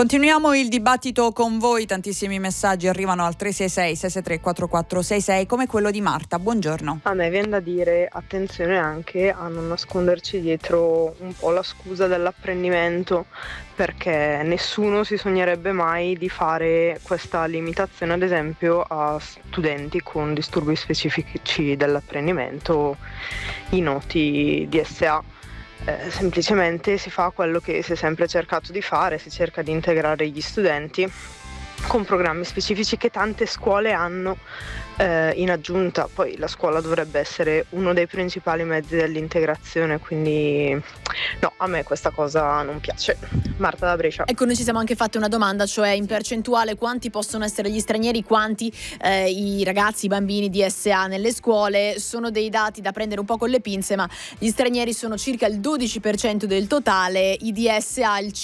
Continuiamo il dibattito con voi, tantissimi messaggi arrivano al 366-663-4466 come quello di Marta. Buongiorno. A me viene da dire attenzione anche a non nasconderci dietro un po' la scusa dell'apprendimento, perché nessuno si sognerebbe mai di fare questa limitazione ad esempio a studenti con disturbi specifici dell'apprendimento, i noti DSA. Semplicemente si fa quello che si è sempre cercato di fare, si cerca di integrare gli studenti con programmi specifici che tante scuole hanno in aggiunta. Poi la scuola dovrebbe essere uno dei principali mezzi dell'integrazione, quindi no, a me questa cosa non piace. Marta da Brescia. Ecco, noi ci siamo anche fatte una domanda, cioè in percentuale quanti possono essere gli stranieri, quanti i ragazzi, i bambini DSA nelle scuole. Sono dei dati da prendere un po' con le pinze, ma gli stranieri sono circa il 12% del totale, i DSA il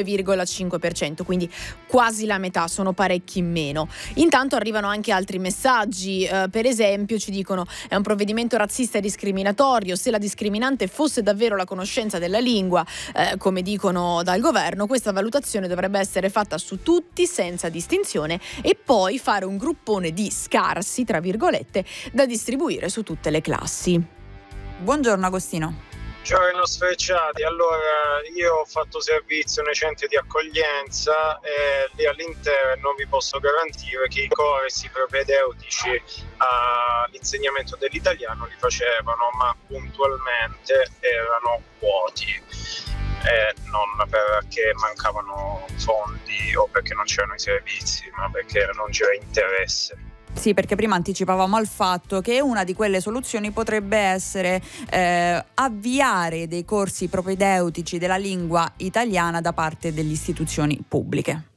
5,5%, quindi quasi la metà, sono parecchi in meno. Intanto arrivano anche altri messaggi, per esempio ci dicono: è un provvedimento razzista e discriminatorio, se la discriminante fosse davvero la conoscenza della lingua, come dicono dal governo, questa valutazione dovrebbe essere fatta su tutti senza distinzione e poi fare un gruppone di scarsi, tra virgolette, da distribuire su tutte le classi. Buongiorno Agostino. Buongiorno sfrecciati. Allora, io ho fatto servizio nei centri di accoglienza e lì all'interno vi posso garantire che i corsi propedeutici all'insegnamento dell'italiano li facevano, ma puntualmente erano vuoti. Non perché mancavano fondi o perché non c'erano i servizi, ma perché non c'era interesse. Sì, perché prima anticipavamo al fatto che una di quelle soluzioni potrebbe essere avviare dei corsi propedeutici della lingua italiana da parte delle istituzioni pubbliche.